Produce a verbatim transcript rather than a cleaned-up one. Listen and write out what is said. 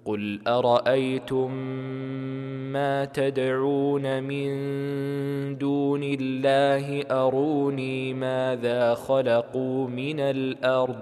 قل أرأيتم ما تدعون من دون الله أروني ماذا خلقوا من الأرض